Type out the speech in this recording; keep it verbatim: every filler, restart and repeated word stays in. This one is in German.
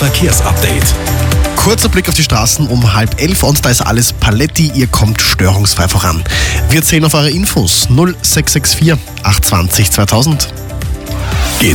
Verkehrsupdate. Kurzer Blick auf die Straßen um halb elf und da ist alles Paletti, ihr kommt störungsfrei voran. Wir zählen auf eure Infos null sechs sechs vier acht zwei null zweitausend.